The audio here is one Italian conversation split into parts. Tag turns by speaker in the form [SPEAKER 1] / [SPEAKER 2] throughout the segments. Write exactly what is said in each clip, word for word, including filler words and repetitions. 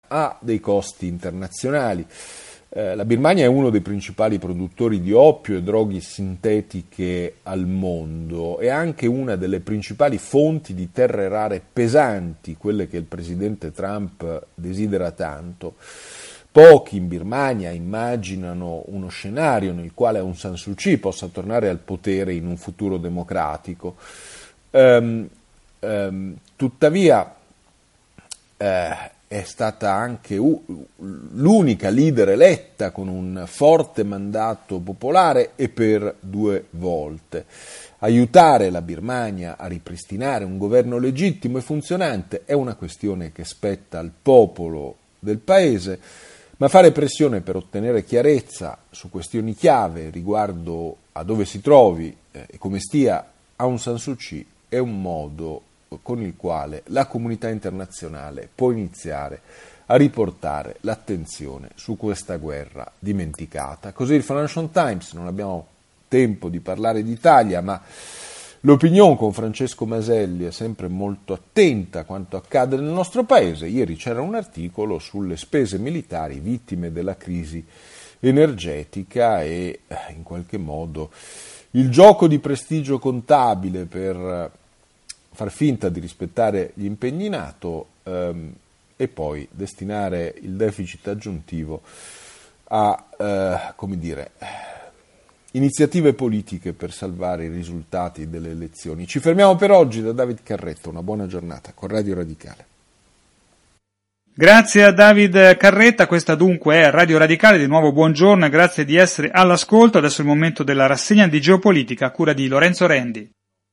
[SPEAKER 1] ha dei costi internazionali. Eh, la Birmania è uno dei principali produttori di oppio e droghe sintetiche al mondo, è anche una delle principali fonti di terre rare pesanti, quelle che il presidente Trump desidera tanto. Pochi in Birmania immaginano uno scenario nel quale Aung San Suu Kyi possa tornare al potere in un futuro democratico. Um, um, tuttavia eh, è stata anche u- l'unica leader eletta con un forte mandato popolare e per due volte. Aiutare la Birmania a ripristinare un governo legittimo e funzionante è una questione che spetta al popolo del paese, ma fare pressione per ottenere chiarezza su questioni chiave riguardo a dove si trovi eh, e come stia Aung San Suu Kyi è un modo con il quale la comunità internazionale può iniziare a riportare l'attenzione su questa guerra dimenticata. Così il Financial Times, non abbiamo tempo di parlare d'Italia, ma l'Opinion con Francesco Maselli è sempre molto attenta a quanto accade nel nostro paese. Ieri c'era un articolo sulle spese militari vittime della crisi energetica e in qualche modo il gioco di prestigio contabile per far finta di rispettare gli impegni NATO ehm, e poi destinare il deficit aggiuntivo a, eh, come dire, iniziative politiche per salvare i risultati delle elezioni. Ci fermiamo per oggi. Da David Carretto, una buona giornata con Radio Radicale.
[SPEAKER 2] Grazie a David Carretta, questa dunque è Radio Radicale, di nuovo buongiorno e grazie di essere all'ascolto. Adesso è il momento della rassegna di geopolitica a cura di Lorenzo Rendi.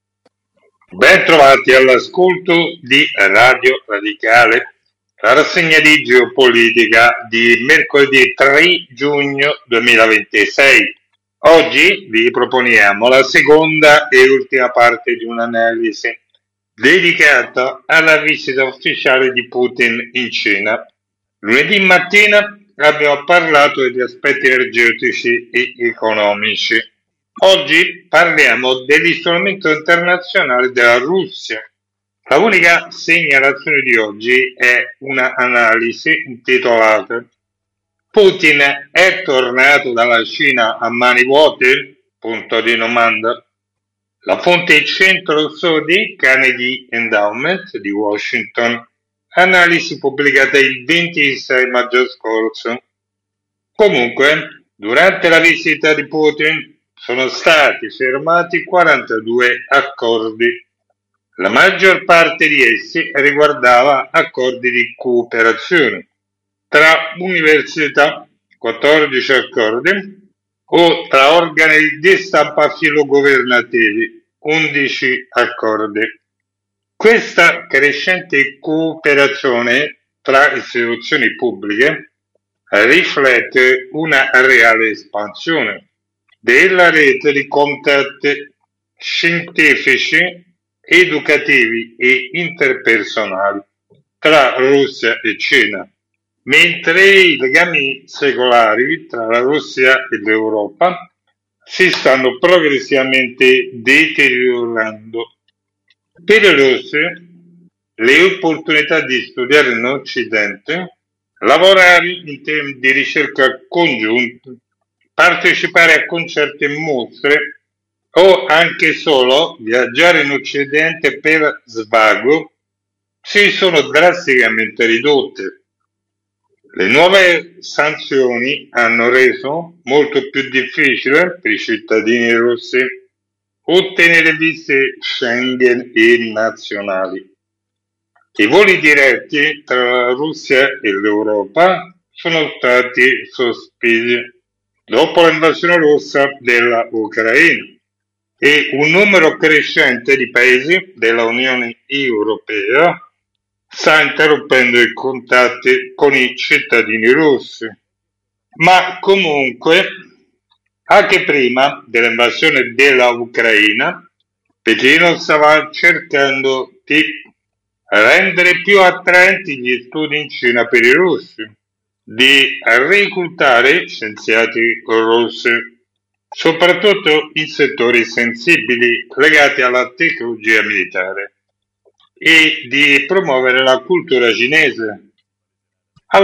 [SPEAKER 3] Ben trovati all'ascolto di Radio Radicale, la rassegna di geopolitica di mercoledì tre giugno duemilaventisei. Oggi vi proponiamo la seconda e ultima parte di un'analisi dedicata alla visita ufficiale di Putin in Cina. Lunedì mattina abbiamo parlato degli aspetti energetici e economici. Oggi parliamo dell'isolamento internazionale della Russia. La unica segnalazione di oggi è una analisi intitolata Putin è tornato dalla Cina a mani vuote? Punto di domanda. La fonte Centro Studi Carnegie Endowment di Washington, analisi pubblicata il ventisei maggio scorso. Comunque, durante la visita di Putin sono stati firmati quarantadue accordi. La maggior parte di essi riguardava accordi di cooperazione tra università, quattordici accordi, o tra organi di stampa filogovernativi, undici accordi. Questa crescente cooperazione tra istituzioni pubbliche riflette una reale espansione della rete di contatti scientifici, educativi e interpersonali tra Russia e Cina, mentre i legami secolari tra la Russia e l'Europa si stanno progressivamente deteriorando. Per i russi, le opportunità di studiare in Occidente, lavorare in temi di ricerca congiunti, partecipare a concerti e mostre o anche solo viaggiare in Occidente per svago si sono drasticamente ridotte. Le nuove sanzioni hanno reso molto più difficile per i cittadini russi ottenere visti Schengen e nazionali. I voli diretti tra la Russia e l'Europa sono stati sospesi dopo l'invasione russa della Ucraina e un numero crescente di paesi della Unione Europea sta interrompendo i contatti con i cittadini russi. Ma comunque, anche prima dell'invasione della Ucraina, Pechino stava cercando di rendere più attraenti gli studi in Cina per i russi, di reclutare scienziati russi, soprattutto in settori sensibili legati alla tecnologia militare, e di promuovere la cultura cinese,